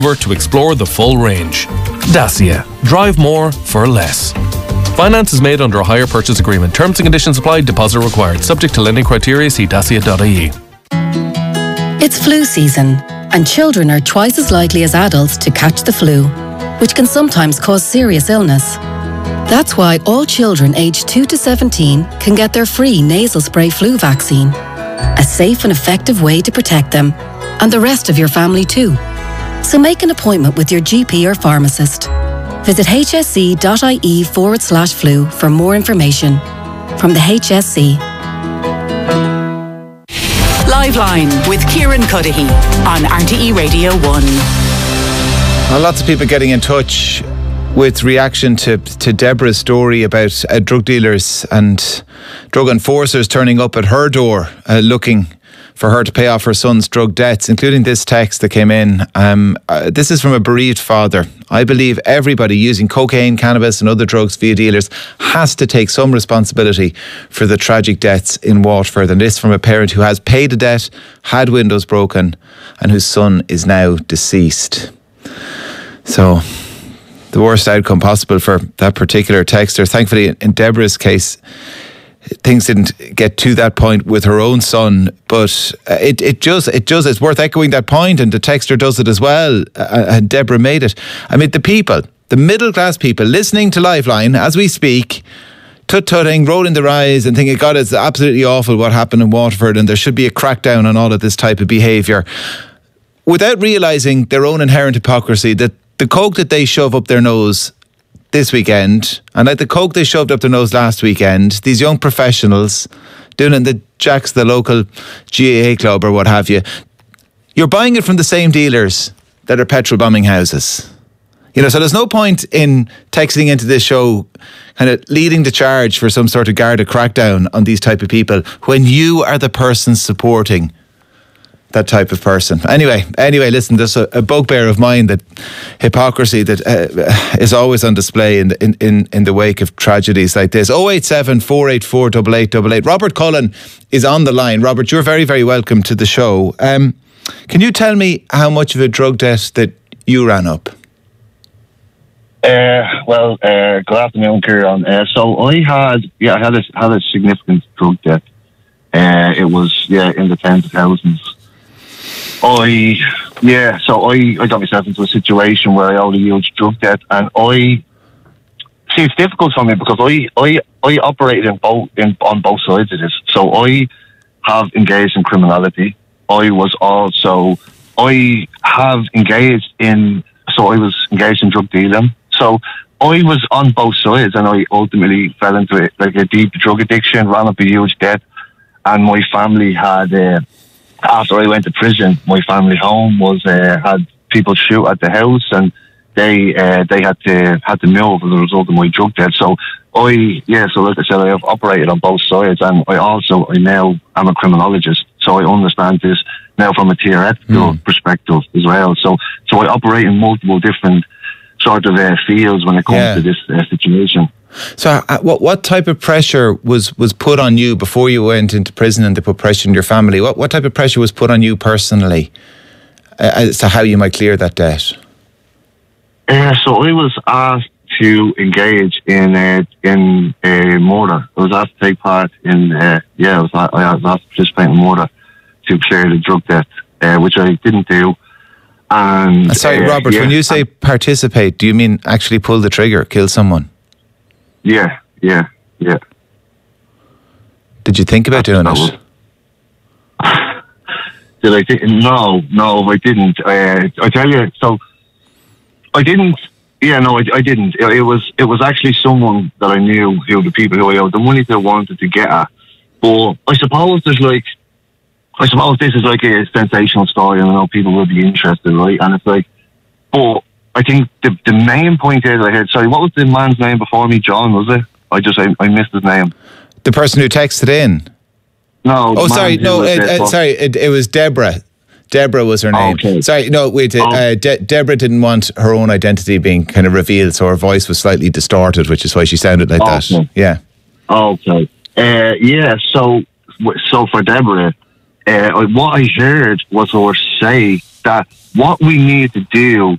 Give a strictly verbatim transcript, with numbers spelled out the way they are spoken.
to explore the full range. Dacia. Drive more for less. Finance is made under a hire purchase agreement. Terms and conditions apply. Deposit required. Subject to lending criteria. See dacia dot I E. It's flu season, and children are twice as likely as adults to catch the flu, which can sometimes cause serious illness. That's why all children aged two to seventeen can get their free nasal spray flu vaccine. A safe and effective way to protect them, and the rest of your family too. So make an appointment with your G P or pharmacist. Visit hsc.ie forward slash flu for more information. From the H S C. Live Line with Kieran Cuddihy on R T E Radio one. Well, lots of people getting in touch with reaction to, to Deborah's story about uh, drug dealers and drug enforcers turning up at her door uh, looking for her to pay off her son's drug debts, including this text that came in. Um, uh, this is from a bereaved father. I believe everybody using cocaine, cannabis and other drugs via dealers has to take some responsibility for the tragic deaths in Waterford. And this from a parent who has paid a debt, had windows broken, and whose son is now deceased. So, the worst outcome possible for that particular texter. Thankfully, in Deborah's case, things didn't get to that point with her own son, but it it just it just it's worth echoing that point, and the texter does it as well. Uh, and Deborah made it. I mean, the people, the middle class people, listening to Liveline as we speak, tut-tutting, rolling their eyes, and thinking, God, it's absolutely awful what happened in Waterford, and there should be a crackdown on all of this type of behaviour, without realising their own inherent hypocrisy, that the coke that they shove up their nose this weekend, and like the coke they shoved up their nose last weekend, these young professionals doing it in the Jacks, the local G A A club or what have you, you're buying it from the same dealers that are petrol bombing houses. You know, so there's no point in texting into this show kind of leading the charge for some sort of Garda crackdown on these type of people when you are the person supporting that type of person. Anyway, anyway, listen, there's a, a bugbear of mine, that hypocrisy that uh, is always on display in the, in, in, in the wake of tragedies like this. oh eight seven, four eight four, eight eight eight eight. Robert Cullen is on the line. Robert, you're very, very welcome to the show. Um, can you tell me how much of a drug debt that you ran up? Uh, well, uh, good afternoon, Kieran. Uh, so I had, yeah, I had a, had a significant drug debt. Uh, it was, yeah, in the tens of thousands. I, yeah, so I, I got myself into a situation where I owed a huge drug debt, and I, see, it's difficult for me because I, I, I operated in both, in, on both sides of this. So I have engaged in criminality. I was also, I have engaged in, so I was engaged in drug dealing. So I was on both sides, and I ultimately fell into it, like a deep drug addiction, ran up a huge debt, and my family had, uh, after I went to prison, my family home was uh, had people shoot at the house, and they uh, they had to had to move as a result of my drug debt. So I, yeah, so like I said, I have operated on both sides, and I also I now am a criminologist, so I understand this now from a theoretical mm. perspective as well. So so I operate in multiple different sort of uh, fields when it comes yeah. to this uh, situation. So uh, what what type of pressure was, was put on you before you went into prison and they put pressure on your family? What what type of pressure was put on you personally uh, as to how you might clear that debt? Uh, so I was asked to engage in uh, in a murder. I was asked to take part in, uh, yeah, I was, I was asked to participate in murder to clear the drug debt, uh, which I didn't do. And Sorry, uh, Robert, yeah, when you say participate, do you mean actually pull the trigger, kill someone? Yeah, yeah, yeah. Did you think about doing was, it? Did I think? No, no, I didn't. Uh, I tell you, so I didn't. Yeah, no, I, I didn't. It, it was, it was actually someone that I knew, who the people who I owed the money that wanted to get at. But I suppose there's like, I suppose this is like a sensational story, and I know people will be interested, right? And it's like, but I think the the main point here that I heard, sorry, what was the man's name before me? John, was it? I just, I, I missed his name. The person who texted in? No. Oh, sorry, no, it, uh, sorry, it, it was Deborah. Deborah was her name. Okay. Sorry, no, wait, uh, oh. De- Deborah didn't want her own identity being kind of revealed, so her voice was slightly distorted, which is why she sounded like okay. that. Yeah. Okay. Uh, yeah, so, so for Deborah, uh, what I heard was her say that what we need to do